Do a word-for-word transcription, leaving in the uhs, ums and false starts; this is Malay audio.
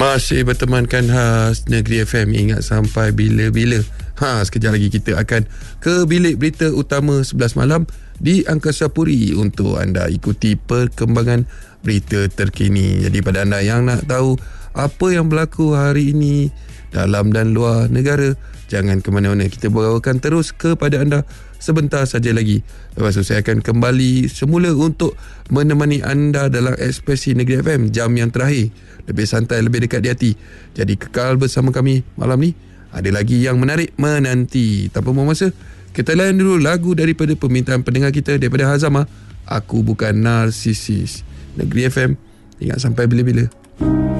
Masih bertemankan khas Negeri F M. Ingat sampai bila-bila. Ha, sekejap lagi kita akan ke bilik berita utama sebelas malam di Angkasa Puri untuk anda ikuti perkembangan berita terkini. Jadi pada anda yang nak tahu apa yang berlaku hari ini dalam dan luar negara, jangan ke mana-mana. Kita bawakan terus kepada anda sebentar saja lagi. Lepas tu saya akan kembali semula untuk menemani anda dalam Ekspresi Negeri F M jam yang terakhir. Lebih santai, lebih dekat di hati. Jadi kekal bersama kami malam ni. Ada lagi yang menarik menanti. Tanpa membuang masa, kita layan dulu lagu daripada permintaan pendengar kita daripada Hazama. Aku Bukan Narsisis. Negeri F M, ingat sampai bila-bila.